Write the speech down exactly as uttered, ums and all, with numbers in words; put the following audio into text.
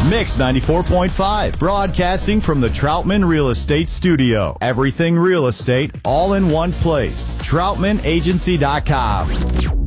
Mix ninety-four point five, broadcasting from the Troutman Real Estate Studio. Everything real estate, all in one place. Troutman Agency dot com.